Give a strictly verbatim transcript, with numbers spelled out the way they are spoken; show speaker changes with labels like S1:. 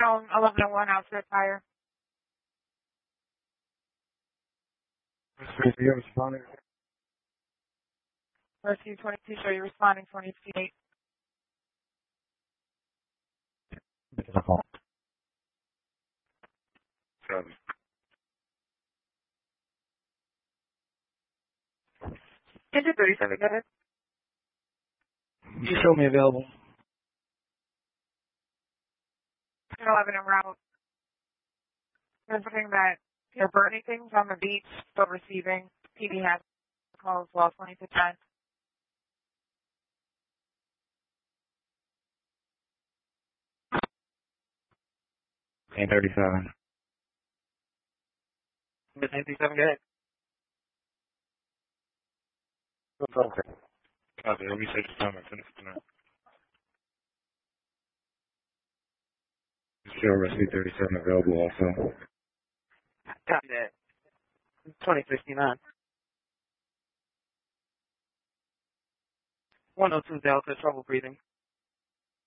S1: Stone eleven oh one outfit fire.
S2: Rescue responding.
S1: Rescue twenty-two, show you responding twenty-eight.
S2: Seven.
S1: Engine thirty-seven, go ahead.
S2: You show me available.
S1: eleven en route. Confirming that you're burning things on the beach, still receiving. P D has calls well twenty to ten.
S2: Ten thirty-seven.
S1: ten thirty-seven, go ahead.
S2: Okay. Copy. Let me take the time and finish tonight. Show Rescue thirty-seven available also.
S1: Copy that. twenty sixty-nine. one oh two Delta, trouble breathing.